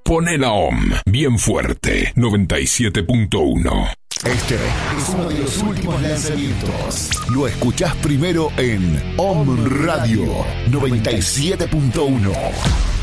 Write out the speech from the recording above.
Pone la OM bien fuerte, 97.1. Este es uno de los últimos lanzamientos. Lo escuchás primero en OM Radio 97.1.